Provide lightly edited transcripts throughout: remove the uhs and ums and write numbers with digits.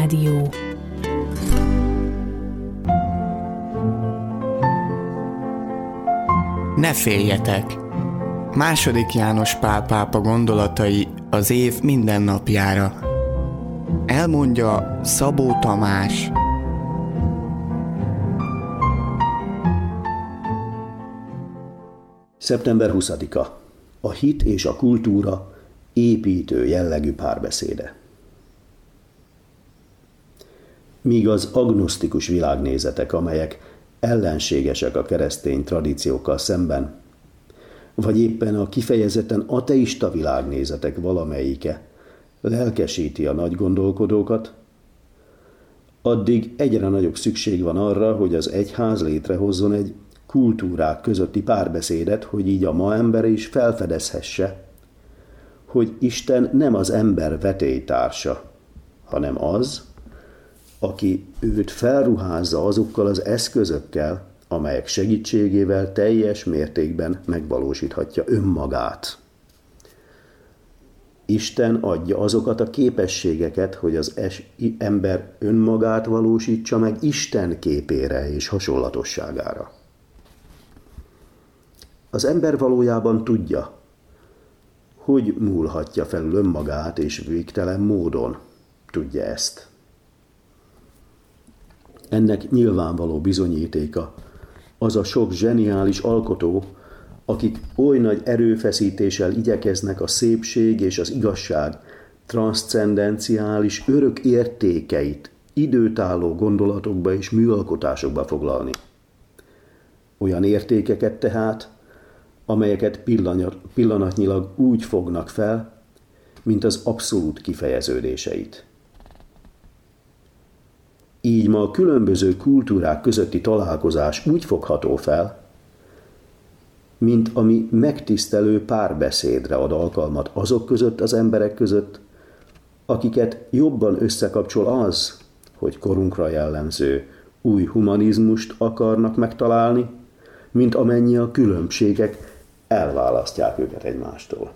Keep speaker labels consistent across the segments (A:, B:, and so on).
A: Rádió.
B: Ne féljetek! II. János Pál pápa gondolatai az év minden napjára. Elmondja Szabó Tamás.
C: Szeptember 20-a. A hit és a kultúra építő jellegű párbeszéde. Míg az agnosztikus világnézetek, amelyek ellenségesek a keresztény tradíciókkal szemben, vagy éppen a kifejezetten ateista világnézetek valamelyike lelkesíti a nagy gondolkodókat, addig egyre nagyobb szükség van arra, hogy az egyház létrehozzon egy kultúrák közötti párbeszédet, hogy így a ma ember is felfedezhesse, hogy Isten nem az ember vetélytársa, hanem az, aki őt felruházza azokkal az eszközökkel, amelyek segítségével teljes mértékben megvalósíthatja önmagát. Isten adja azokat a képességeket, hogy az ember önmagát valósítsa meg Isten képére és hasonlatosságára. Az ember valójában tudja, hogy múlhatja felül önmagát, és végtelen módon tudja ezt. Ennek nyilvánvaló bizonyítéka az a sok zseniális alkotó, akik oly nagy erőfeszítéssel igyekeznek a szépség és az igazság transzcendenciális örök értékeit időtálló gondolatokba és műalkotásokba foglalni. Olyan értékeket tehát, amelyeket pillanatnyilag úgy fognak fel, mint az abszolút kifejeződéseit. Így ma a különböző kultúrák közötti találkozás úgy fogható fel, mint ami megtisztelő párbeszédre ad alkalmat azok között, az emberek között, akiket jobban összekapcsol az, hogy korunkra jellemző új humanizmust akarnak megtalálni, mint amennyi a különbségek elválasztják őket egymástól.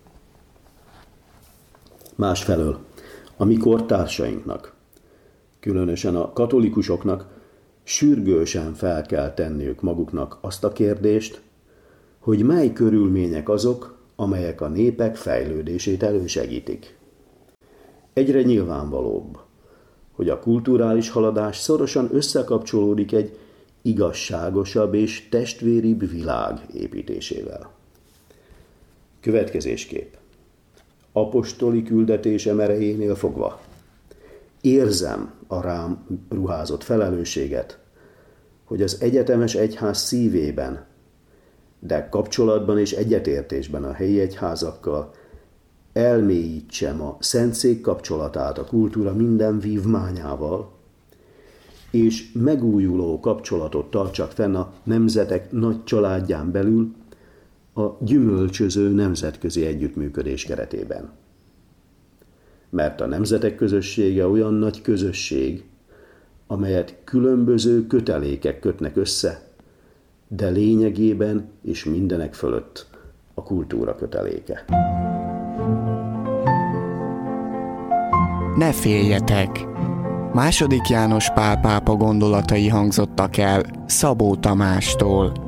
C: Másfelől, a mi kortársainknak, különösen a katolikusoknak sürgősen fel kell tenniük maguknak azt a kérdést, hogy mely körülmények azok, amelyek a népek fejlődését elősegítik. Egyre nyilvánvalóbb, hogy a kulturális haladás szorosan összekapcsolódik egy igazságosabb és testvéribb világ építésével. Következésképp. Apostoli küldetésem erejénél fogva érzem a rám ruházott felelősséget, hogy az egyetemes egyház szívében, de kapcsolatban és egyetértésben a helyi egyházakkal elmélyítsem a szentszék kapcsolatát a kultúra minden vívmányával, és megújuló kapcsolatot tartsak fenn a nemzetek nagy családján belül a gyümölcsöző nemzetközi együttműködés keretében. Mert a nemzetek közössége olyan nagy közösség, amelyet különböző kötelékek kötnek össze, de lényegében és mindenek fölött a kultúra köteléke.
B: Ne féljetek! II. János Pál pápa gondolatai hangzottak el Szabó Tamástól.